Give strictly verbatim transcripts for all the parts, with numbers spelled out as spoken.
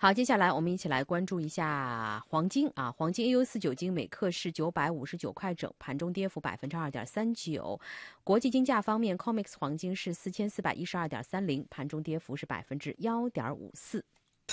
好，接下来我们一起来关注一下黄金啊，黄金 A U 四九金每克是九百五十九块整，盘中跌幅百分之二点三九。国际金价方面 ，C O M E X 黄金是四千四百一十二点三零，盘中跌幅是百分之幺点五四。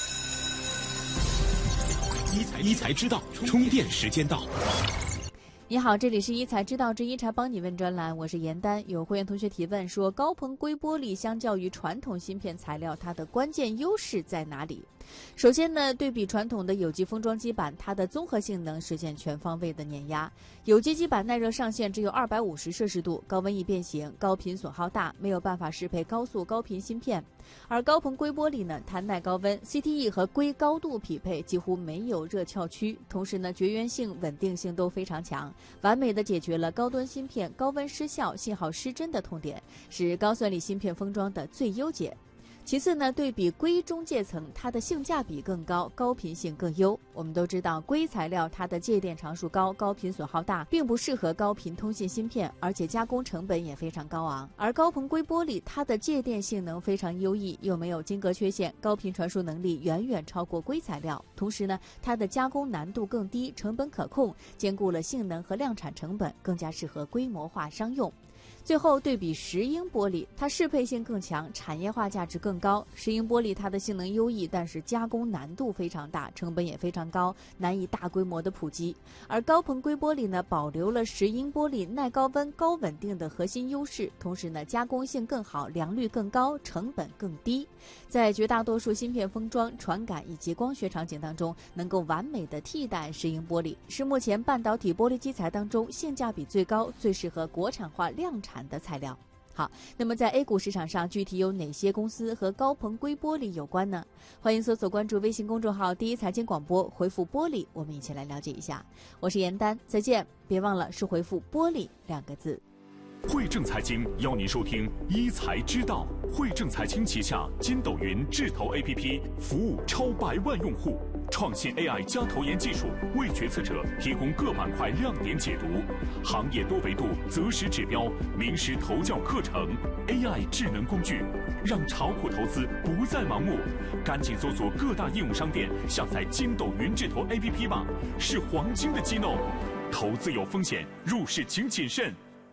一财一财知道，充电时间到。 你好，这里是一财知道之一财帮你问专栏，我是严丹。有会员同学提问说，高硼硅玻璃相较于传统芯片材料，它的关键优势在哪里？首先呢，对比传统的有机封装基板，它的综合性能实现全方位的碾压。有机基板耐热上限只有二百五十摄氏度，高温易变形，高频损耗大，没有办法适配高速高频芯片。而高硼硅玻璃呢，它耐高温 ，C T E 和硅高度匹配，几乎没有热翘区，同时呢，绝缘性、稳定性都非常强，完美的解决了高端芯片高温失效、信号失真的痛点，是高算力芯片封装的最优解。其次呢，对比硅中介层，它的性价比更高，高频性更优。我们都知道，硅材料它的介电常数高，高频损耗大，并不适合高频通信芯片，而且加工成本也非常高昂。而高硼硅玻璃，它的介电性能非常优异，又没有晶格缺陷，高频传输能力远远超过硅材料。同时呢，它的加工难度更低，成本可控，兼顾了性能和量产成本，更加适合规模化商用。最后对比石英玻璃，它适配性更强，产业化价值更高。石英玻璃它的性能优异，但是加工难度非常大，成本也非常高，难以大规模的普及。而高硼硅玻璃呢，保留了石英玻璃耐高温、高稳定的核心优势，同时呢，加工性更好，良率更高，成本更低，在绝大多数芯片封装、传感以及光学场景当中，能够完美的替代石英玻璃，是目前半导体玻璃基材当中性价比最高、最适合国产化量产的材料。好，那么在 A 股市场上，具体有哪些公司和高硼硅玻璃有关呢？欢迎搜索关注微信公众号第一财经广播，回复玻璃，我们一起来了解一下。我是严丹，再见，别忘了是回复玻璃两个字。 汇正财经邀您收听一财知道。汇正财经旗下筋斗云智投 A P P 服务超百万用户，创新 A I 加投研技术，为决策者提供各板块亮点解读，行业多维度择时指标，名师投教课程 ，A I 智能工具，让炒股投资不再盲目。赶紧搜索各大应用商店下载筋斗云智投 A P P 吧，是黄金的激动。投资有风险，入市请谨慎。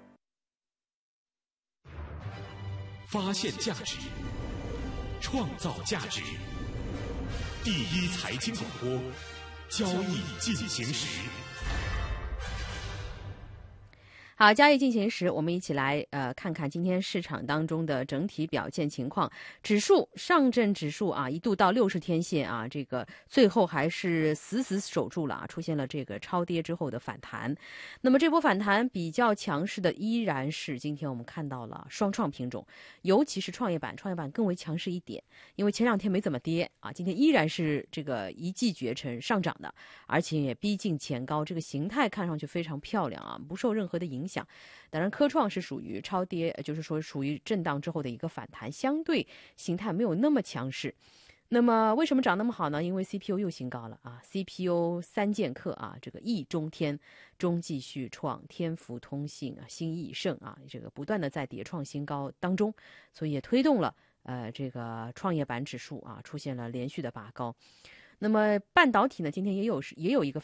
发现价值，创造价值。第一财经广播，交易进行时。 好，交易进行时，我们一起来呃看看今天市场当中的整体表现情况。指数上证指数啊一度到六十天线啊，这个最后还是死死守住了啊，出现了这个超跌之后的反弹。那么这波反弹比较强势的依然是今天我们看到了双创品种，尤其是创业板，创业板更为强势一点，因为前两天没怎么跌啊，今天依然是这个一骑绝尘上涨的，而且也逼近前高，这个形态看上去非常漂亮啊，不受任何的影响。当然科创是属于超跌，就是说属于震荡之后的一个反弹，相对形态没有那么强势。那么为什么涨那么好呢？因为 C P U 又新高了啊 ，C P U 三剑客啊，这个易中天、中继续创、天福通信啊、新易盛啊，这个不断的在迭创新高当中，所以也推动了呃这个创业板指数啊出现了连续的拔高。那么半导体呢，今天也有也有一个